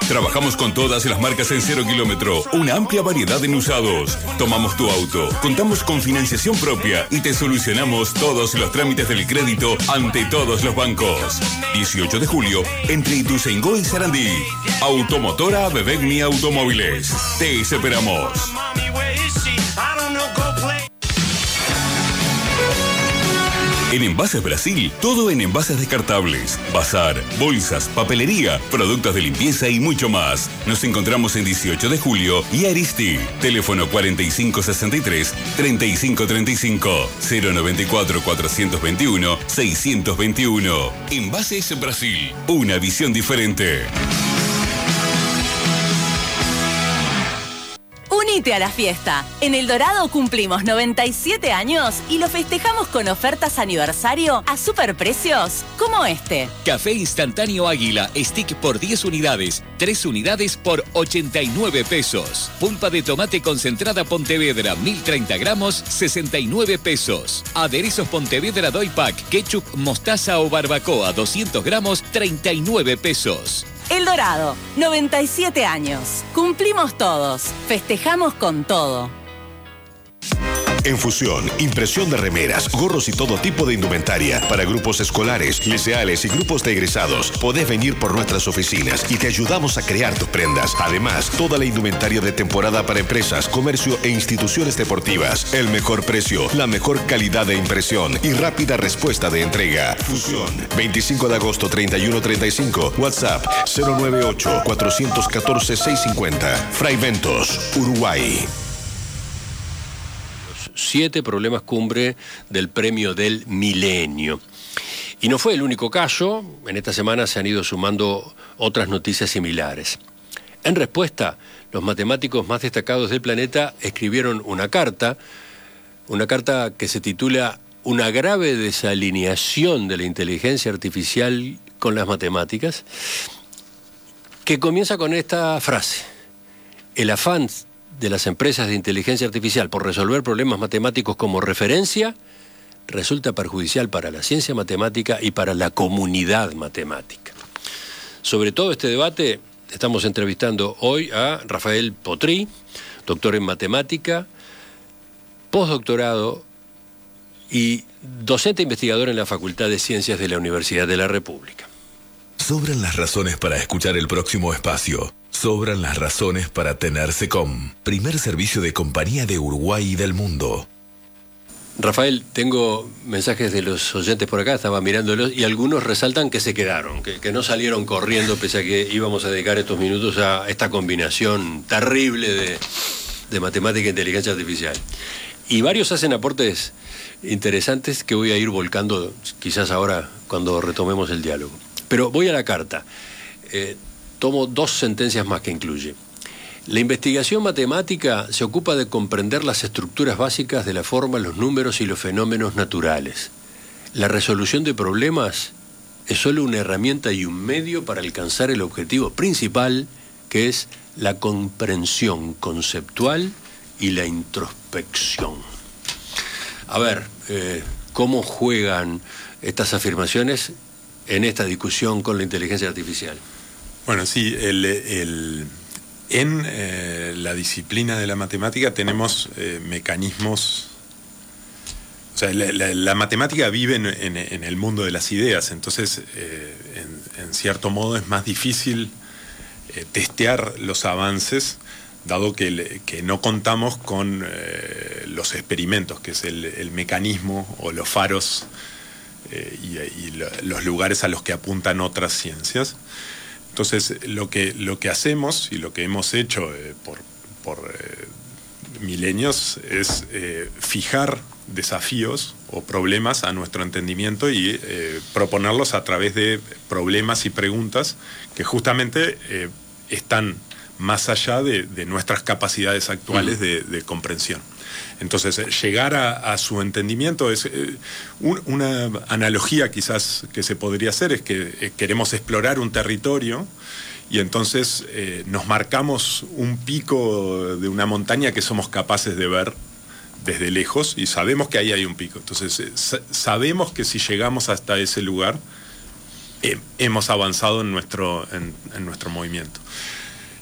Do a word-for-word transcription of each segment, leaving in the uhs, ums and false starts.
Trabajamos con todas las marcas en cero kilómetro, una amplia variedad en usados. Tomamos tu auto, contamos con financiación propia y te solucionamos todos los trámites del crédito ante todos los bancos. dieciocho de julio, entre Ituzaingó y Sarandí. Automotora Bebegni Automóviles. Te esperamos. En Envases Brasil, todo en envases descartables, bazar, bolsas, papelería, productos de limpieza y mucho más. Nos encontramos en dieciocho de julio y Aristi. Teléfono cuarenta y cinco sesenta y tres, treinta y cinco treinta y cinco, cero noventa y cuatro, cuatrocientos veintiuno, seiscientos veintiuno. Envases Brasil, una visión diferente. Unite a la fiesta. En El Dorado cumplimos noventa y siete años y lo festejamos con ofertas aniversario a superprecios como este. Café instantáneo Águila, stick por diez unidades, tres unidades por ochenta y nueve pesos. Pulpa de tomate concentrada Pontevedra, mil treinta gramos, sesenta y nueve pesos. Aderezos Pontevedra Doy Pack, ketchup, mostaza o barbacoa, doscientos gramos, treinta y nueve pesos. El Dorado, noventa y siete años. Cumplimos todos. Festejamos con todo. En Fusión, impresión de remeras, gorros y todo tipo de indumentaria para grupos escolares, liceales y grupos de egresados. Podés venir por nuestras oficinas y te ayudamos a crear tus prendas. Además, toda la indumentaria de temporada para empresas, comercio e instituciones deportivas. El mejor precio, la mejor calidad de impresión y rápida respuesta de entrega. Fusión, veinticinco de agosto, treinta y uno treinta y cinco. WhatsApp cero nueve ocho, cuatro uno cuatro, seis cinco cero. Fray Ventos, Uruguay. Siete problemas cumbre del premio del milenio. Y no fue el único caso. En esta semana se han ido sumando otras noticias similares. En respuesta, los matemáticos más destacados del planeta escribieron una carta, una carta que se titula Una grave desalineación de la inteligencia artificial con las matemáticas, que comienza con esta frase: el afán de las empresas de inteligencia artificial por resolver problemas matemáticos como referencia resulta perjudicial para la ciencia matemática y para la comunidad matemática. Sobre todo este debate estamos entrevistando hoy a Rafael Potrí, doctor en matemática, postdoctorado y docente investigador en la Facultad de Ciencias de la Universidad de la República. Sobran las razones para escuchar el próximo espacio. Sobran las razones para tener SECOM, primer servicio de compañía de Uruguay y del mundo. Rafael, tengo mensajes de los oyentes por acá, estaba mirándolos, y algunos resaltan que se quedaron, que, que no salieron corriendo, pese a que íbamos a dedicar estos minutos a esta combinación terrible de, de matemática e inteligencia artificial. Y varios hacen aportes interesantes que voy a ir volcando quizás ahora cuando retomemos el diálogo. Pero voy a la carta. Eh, tomo dos sentencias más que incluye. La investigación matemática se ocupa de comprender las estructuras básicas de la forma, los números y los fenómenos naturales. La resolución de problemas es solo una herramienta y un medio para alcanzar el objetivo principal, que es la comprensión conceptual y la introspección. A ver, eh, ¿cómo juegan estas afirmaciones en esta discusión con la inteligencia artificial? Bueno, sí, el, el, en eh, la disciplina de la matemática tenemos eh, mecanismos. O sea, la, la, la matemática vive en, en, en el mundo de las ideas, entonces, eh, en, en cierto modo, es más difícil eh, testear los avances, dado que, que no contamos con eh, los experimentos, que es el, el mecanismo o los faros eh, y, y lo, los lugares a los que apuntan otras ciencias. Entonces, lo que, lo que hacemos y lo que hemos hecho eh, por, por eh, milenios es eh, fijar desafíos o problemas a nuestro entendimiento y eh, proponerlos a través de problemas y preguntas que justamente eh, están más allá de, de nuestras capacidades actuales de, de comprensión. Entonces, llegar a, a su entendimiento es eh, un, una analogía quizás que se podría hacer, es que eh, queremos explorar un territorio y entonces eh, nos marcamos un pico de una montaña que somos capaces de ver desde lejos y sabemos que ahí hay un pico. Entonces, eh, sa- sabemos que si llegamos hasta ese lugar, eh, hemos avanzado en nuestro, en, en nuestro movimiento.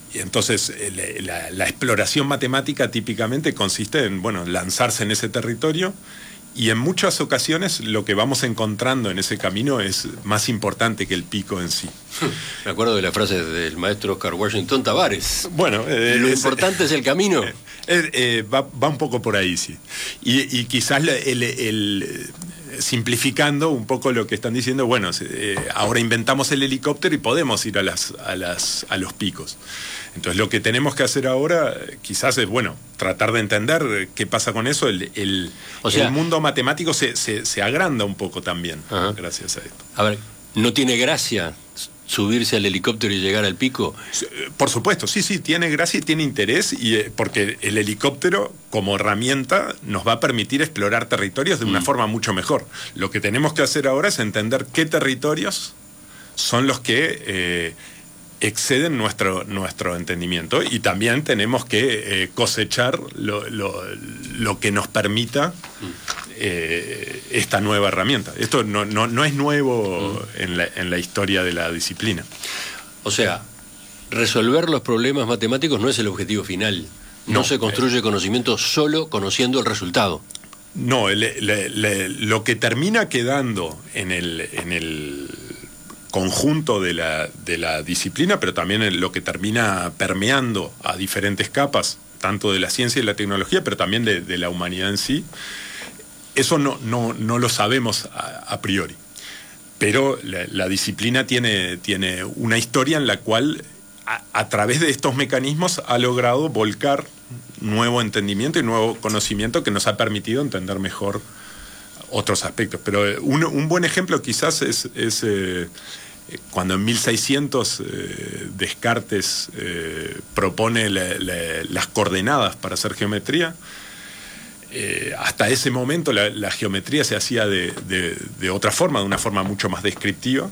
y entonces la, la exploración matemática típicamente consiste en, bueno, lanzarse en ese territorio, y en muchas ocasiones lo que vamos encontrando en ese camino es más importante que el pico en sí. Me acuerdo de la frase del maestro Oscar Washington Tavares. Bueno, eh, lo es, importante es el camino. Eh, eh, eh, va, va un poco por ahí, sí. Y, y quizás el, el, el, simplificando un poco lo que están diciendo, bueno, eh, ahora inventamos el helicóptero y podemos ir a, las, a, las, a los picos. Entonces lo que tenemos que hacer ahora quizás es, bueno, tratar de entender qué pasa con eso. El, el, o sea, el mundo matemático se, se, se agranda un poco también, ajá, gracias a esto. A ver, ¿no tiene gracia subirse al helicóptero y llegar al pico? Por supuesto, sí, sí, tiene gracia y tiene interés, y, eh, porque el helicóptero como herramienta nos va a permitir explorar territorios de una mm. forma mucho mejor. Lo que tenemos que hacer ahora es entender qué territorios son los que eh, exceden nuestro, nuestro entendimiento, y también tenemos que eh, cosechar lo, lo, lo que nos permita eh, esta nueva herramienta. Esto no, no, no es nuevo mm. en, la, en la historia de la disciplina. O sea, resolver los problemas matemáticos no es el objetivo final. No, no se construye eh, conocimiento solo conociendo el resultado. No, le, le, le, lo que termina quedando en el... En el conjunto de la, de la disciplina, pero también en lo que termina permeando a diferentes capas, tanto de la ciencia y la tecnología, pero también de, de la humanidad en sí, eso no, no, no lo sabemos a, a priori. Pero la, la disciplina tiene, tiene una historia en la cual, a, a través de estos mecanismos, ha logrado volcar nuevo entendimiento y nuevo conocimiento que nos ha permitido entender mejor otros aspectos. Pero un, un buen ejemplo quizás es... es eh, cuando en mil seiscientos eh, Descartes eh, propone la, la, las coordenadas para hacer geometría, eh, hasta ese momento la, la geometría se hacía de, de, de otra forma, de una forma mucho más descriptiva,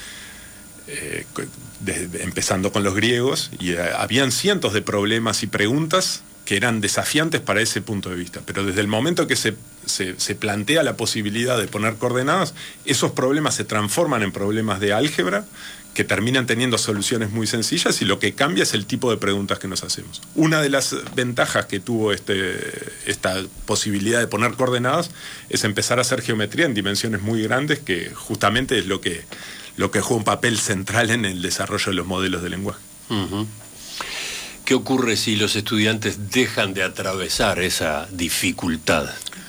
eh, de, de, empezando con los griegos, y eh, habían cientos de problemas y preguntas que eran desafiantes para ese punto de vista. Pero desde el momento que se, se, se plantea la posibilidad de poner coordenadas, esos problemas se transforman en problemas de álgebra que terminan teniendo soluciones muy sencillas, y lo que cambia es el tipo de preguntas que nos hacemos. Una de las ventajas que tuvo este, esta posibilidad de poner coordenadas es empezar a hacer geometría en dimensiones muy grandes, que justamente es lo que, lo que juega un papel central en el desarrollo de los modelos de lenguaje. Uh-huh. ¿Qué ocurre si los estudiantes dejan de atravesar esa dificultad?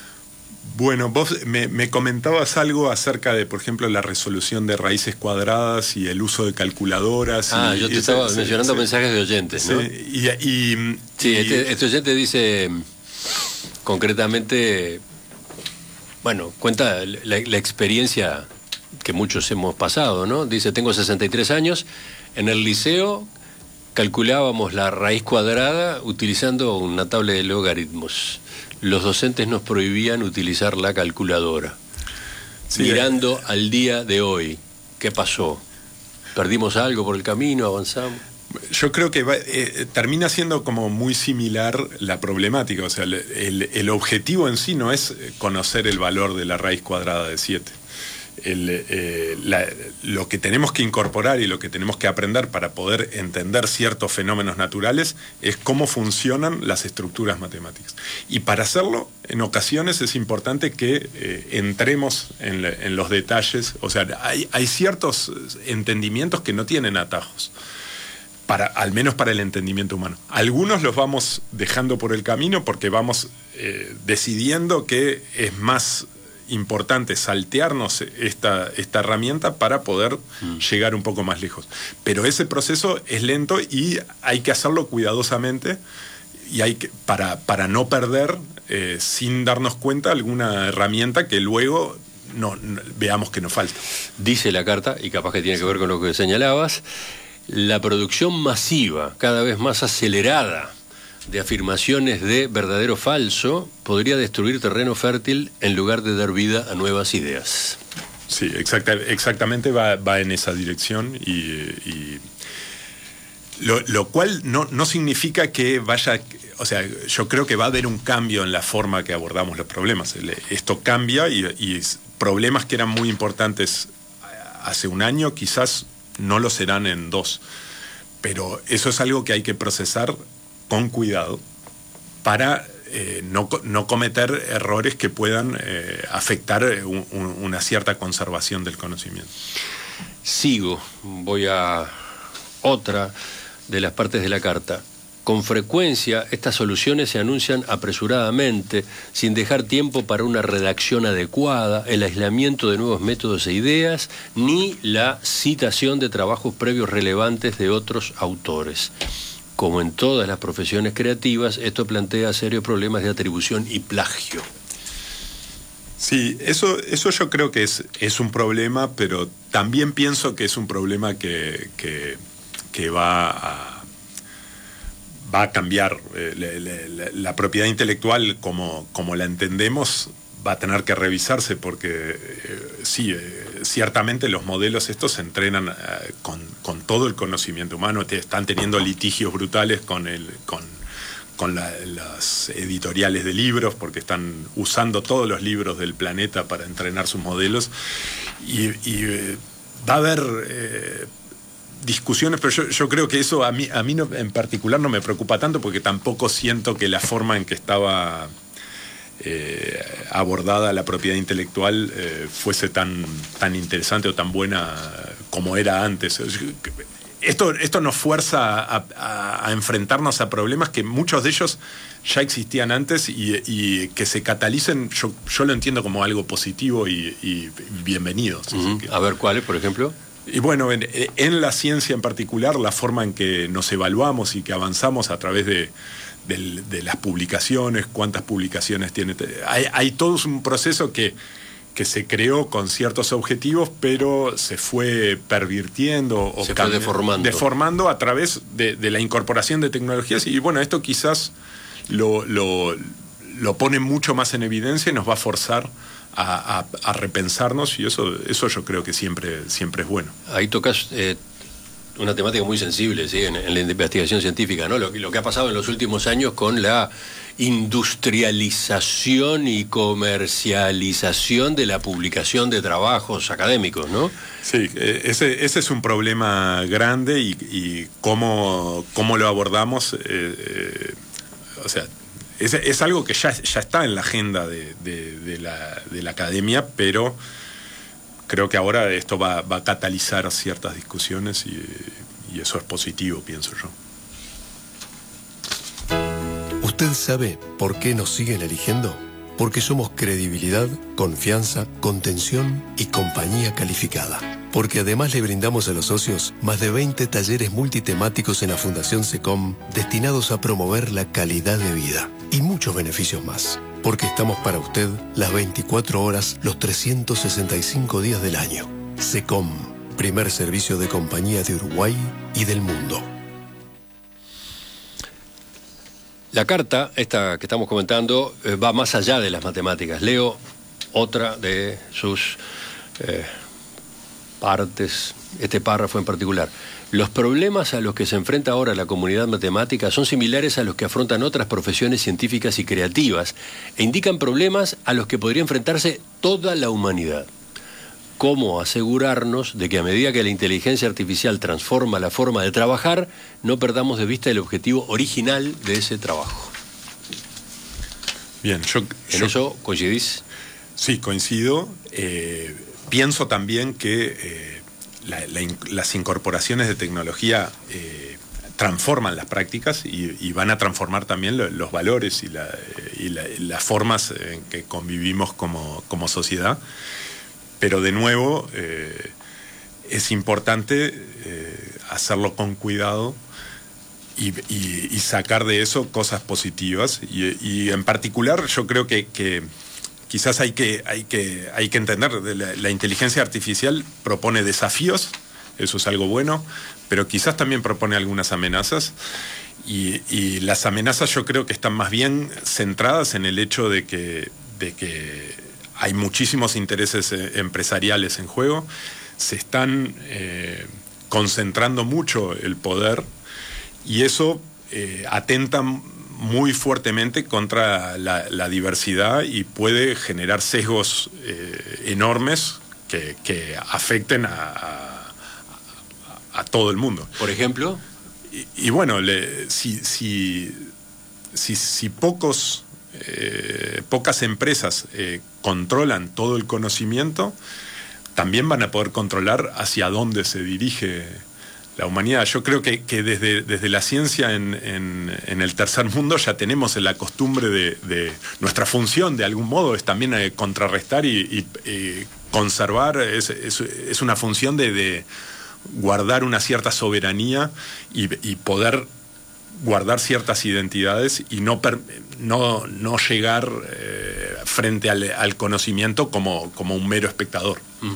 Bueno, vos me, me comentabas algo acerca de, por ejemplo, la resolución de raíces cuadradas y el uso de calculadoras. Ah, y, yo te y estaba ese, mencionando ese, mensajes de oyentes, ¿no? Sí, y, y, sí y, este, este oyente dice, concretamente, bueno, cuenta la, la experiencia que muchos hemos pasado, ¿no? Dice, tengo sesenta y tres años, en el liceo calculábamos la raíz cuadrada utilizando una tabla de logaritmos. Los docentes nos prohibían utilizar la calculadora. Sí, mirando eh, al día de hoy, ¿qué pasó? ¿Perdimos algo por el camino? ¿Avanzamos? Yo creo que va, eh, termina siendo como muy similar la problemática. O sea, el, el, el objetivo en sí no es conocer el valor de la raíz cuadrada de siete. El, eh, la, lo que tenemos que incorporar y lo que tenemos que aprender para poder entender ciertos fenómenos naturales es cómo funcionan las estructuras matemáticas. Y para hacerlo, en ocasiones es importante que eh, entremos en, la, en los detalles. O sea, hay, hay ciertos entendimientos que no tienen atajos, para, al menos para el entendimiento humano. Algunos los vamos dejando por el camino porque vamos eh, decidiendo que es más importante saltearnos esta, esta herramienta para poder mm. llegar un poco más lejos. Pero ese proceso es lento y hay que hacerlo cuidadosamente, y hay que, para, para no perder, eh, sin darnos cuenta, alguna herramienta que luego no, no, veamos que nos falta. Dice la carta, y capaz que tiene que ver con lo que señalabas, la producción masiva, cada vez más acelerada, de afirmaciones de verdadero o falso podría destruir terreno fértil en lugar de dar vida a nuevas ideas. Sí, exacta, exactamente va, va en esa dirección, y, y lo, lo cual no, no significa que vaya, o sea, yo creo que va a haber un cambio en la forma que abordamos los problemas. Esto cambia, y, y problemas que eran muy importantes hace un año quizás no lo serán en dos. pero eso es algo que hay que procesar con cuidado para eh, no, no cometer errores que puedan eh, afectar un, un, una cierta conservación del conocimiento. Sigo, voy a otra de las partes de la carta. Con frecuencia, estas soluciones se anuncian apresuradamente, sin dejar tiempo para una redacción adecuada, el aislamiento de nuevos métodos e ideas, ni la citación de trabajos previos relevantes de otros autores. Como en todas las profesiones creativas, esto plantea serios problemas de atribución y plagio. Sí, eso, eso yo creo que es, es un problema, pero también pienso que es un problema que, que, que va a... va a cambiar. Eh, la, la, la propiedad intelectual, como, como la entendemos, va a tener que revisarse porque eh, sí, eh, ciertamente los modelos estos se entrenan eh, con, con todo el conocimiento humano, te, están teniendo litigios brutales con, el, con, con la, las editoriales de libros porque están usando todos los libros del planeta para entrenar sus modelos y, y eh, va a haber... Eh, discusiones, pero yo, yo creo que eso a mí, a mí no, en particular no me preocupa tanto porque tampoco siento que la forma en que estaba eh, abordada la propiedad intelectual eh, fuese tan, tan interesante o tan buena como era antes. Esto, esto nos fuerza a, a, a enfrentarnos a problemas que muchos de ellos ya existían antes y, y que se catalicen, yo, yo lo entiendo como algo positivo y, y bienvenido. Uh-huh. A ver, ¿cuáles, por ejemplo? Y bueno, en, en la ciencia en particular, la forma en que nos evaluamos y que avanzamos a través de, de, de las publicaciones, cuántas publicaciones tiene. Hay, hay todo un proceso que, que se creó con ciertos objetivos, pero se fue pervirtiendo o se fue deformando. deformando a través de, de la incorporación de tecnologías. Y bueno, esto quizás lo, lo, lo pone mucho más en evidencia y nos va a forzar A, a, a repensarnos y eso, eso yo creo que siempre, siempre es bueno. Ahí tocas eh, una temática muy sensible, ¿sí? en, en la investigación científica, ¿no? Lo, lo que ha pasado en los últimos años con la industrialización y comercialización de la publicación de trabajos académicos, ¿no? Sí, ese, ese es un problema grande y, y cómo, cómo lo abordamos, eh, eh, o sea, Es, es algo que ya, ya está en la agenda de, de, de, la, de la academia, pero creo que ahora esto va, va a catalizar ciertas discusiones y, y eso es positivo, pienso yo. ¿Usted sabe por qué nos siguen eligiendo? Porque somos credibilidad, confianza, contención y compañía calificada. Porque además le brindamos a los socios más de veinte talleres multitemáticos en la Fundación SECOM destinados a promover la calidad de vida y muchos beneficios más. Porque estamos para usted las veinticuatro horas, los trescientos sesenta y cinco días del año. SECOM, primer servicio de compañía de Uruguay y del mundo. La carta, esta que estamos comentando, eh, va más allá de las matemáticas. Leo otra de sus eh, partes, este párrafo en particular. Los problemas a los que se enfrenta ahora la comunidad matemática son similares a los que afrontan otras profesiones científicas y creativas e indican problemas a los que podría enfrentarse toda la humanidad. ¿Cómo asegurarnos de que a medida que la inteligencia artificial transforma la forma de trabajar, no perdamos de vista el objetivo original de ese trabajo? Bien, yo... ¿En yo, eso coincidís? Sí, coincido. Eh, pienso también que eh, la, la, las incorporaciones de tecnología eh, transforman las prácticas y, y van a transformar también lo, los valores y, la, y la, las formas en que convivimos como, como sociedad. Pero de nuevo, eh, es importante eh, hacerlo con cuidado y, y, y sacar de eso cosas positivas. Y, y en particular yo creo que, que quizás hay que, hay que, hay que entender, la, la inteligencia artificial propone desafíos, eso es algo bueno, pero quizás también propone algunas amenazas. Y, y las amenazas yo creo que están más bien centradas en el hecho de que... De que hay muchísimos intereses empresariales en juego, se están eh, concentrando mucho el poder y eso eh, atenta muy fuertemente contra la, la diversidad y puede generar sesgos eh, enormes que, que afecten a, a, a todo el mundo. Por ejemplo... y, y bueno, le, si, si, si, si pocos, eh, pocas empresas eh, controlan todo el conocimiento, también van a poder controlar hacia dónde se dirige la humanidad. Yo creo que, que desde, desde la ciencia en, en, en el tercer mundo ya tenemos la costumbre de, de nuestra función, de algún modo, es también eh, contrarrestar y, y eh, conservar, es, es, es una función de, de guardar una cierta soberanía y, y poder guardar ciertas identidades y no, per, no, no llegar eh, frente al, al conocimiento como, como un mero espectador. Mm.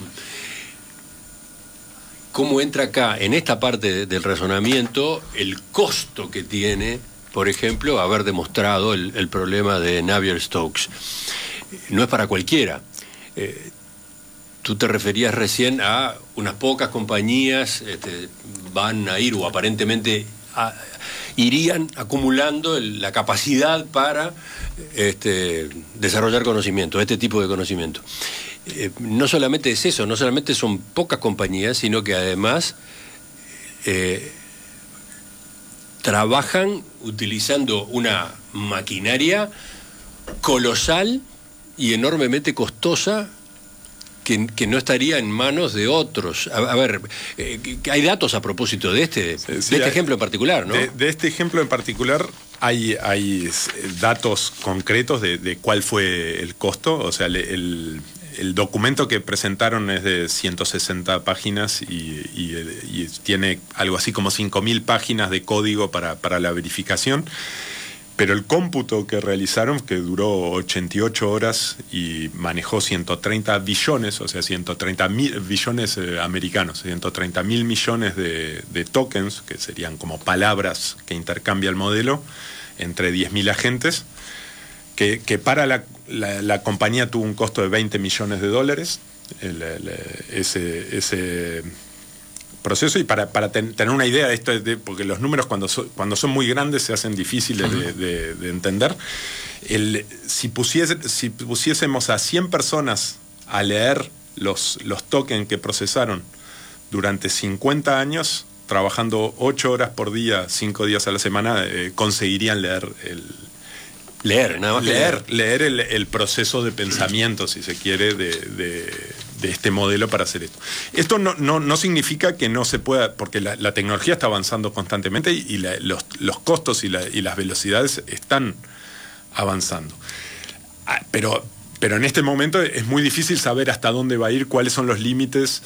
¿Cómo entra acá, en esta parte del razonamiento, el costo que tiene, por ejemplo, haber demostrado el, el problema de Navier-Stokes? No es para cualquiera. Eh, tú te referías recién a unas pocas compañías este, van a ir, o aparentemente a, irían acumulando el, la capacidad para este, desarrollar conocimiento, este tipo de conocimiento. Eh, no solamente es eso, no solamente son pocas compañías, sino que además eh, trabajan utilizando una maquinaria colosal y enormemente costosa que, que no estaría en manos de otros. A, a ver, eh, hay datos a propósito de este, sí, de este hay, ejemplo en particular, ¿no? De, de este ejemplo en particular hay, hay datos concretos de, de cuál fue el costo, o sea, el... el El documento que presentaron es de ciento sesenta páginas y, y, y tiene algo así como cinco mil páginas de código para, para la verificación, pero el cómputo que realizaron, que duró ochenta y ocho horas y manejó ciento treinta billones, o sea, ciento treinta mil billones eh, americanos, ciento treinta mil millones de, de tokens, que serían como palabras que intercambia el modelo, entre diez mil agentes, que, que para la La, la compañía tuvo un costo de veinte millones de dólares, el, el, ese, ese proceso, y para, para ten, tener una idea de esto, de, porque los números cuando, so, cuando son muy grandes se hacen difíciles de, de, de entender, el, si, pusiese, si pusiésemos a cien personas a leer los, los tokens que procesaron durante cincuenta años, trabajando ocho horas por día, cinco días a la semana, eh, conseguirían leer el... Leer, nada más leer, leer el, el proceso de pensamiento, si se quiere, de, de, de este modelo para hacer esto. Esto no, no, no significa que no se pueda, porque la, la tecnología está avanzando constantemente y, y la, los, los costos y, la, y las velocidades están avanzando. Ah, pero, pero en este momento es muy difícil saber hasta dónde va a ir, cuáles son los límites.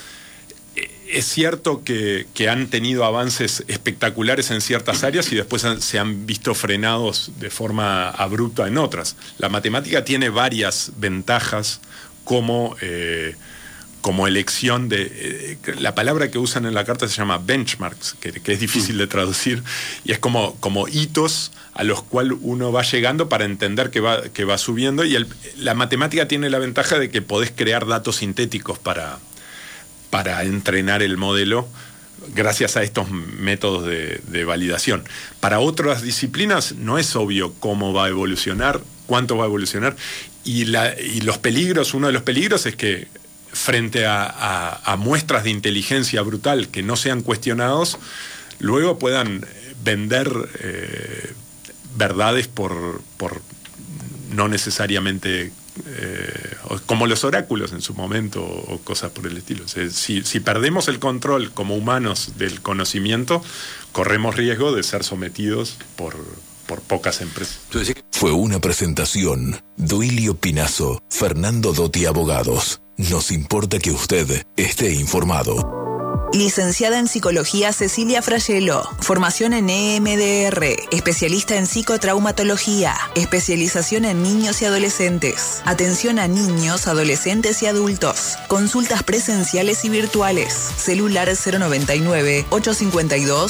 Es cierto que, que han tenido avances espectaculares en ciertas áreas y después han, se han visto frenados de forma abrupta en otras. La matemática tiene varias ventajas como, eh, como elección de... Eh, la palabra que usan en la carta se llama benchmarks, que, que es difícil de traducir, y es como, como hitos a los cuales uno va llegando para entender que va, que va subiendo, y el, la matemática tiene la ventaja de que podés crear datos sintéticos para... para entrenar el modelo gracias a estos métodos de, de validación. Para otras disciplinas no es obvio cómo va a evolucionar, cuánto va a evolucionar, y, la, y los peligros, uno de los peligros es que frente a, a, a muestras de inteligencia brutal que no sean cuestionados, luego puedan vender eh, verdades por, por no necesariamente... Eh, como los oráculos en su momento o cosas por el estilo. O sea, si, si perdemos el control como humanos del conocimiento, corremos riesgo de ser sometidos por, por pocas empresas. Fue una presentación Duilio Pinazo, Fernando Dotti Abogados. Nos importa que usted esté informado. Licenciada en Psicología Cecilia Frayelo. Formación en E M D R. Especialista en psicotraumatología. Especialización en niños y adolescentes. Atención a niños, adolescentes y adultos. Consultas presenciales y virtuales. Celular cero noventa y nueve, ochocientos cincuenta y dos,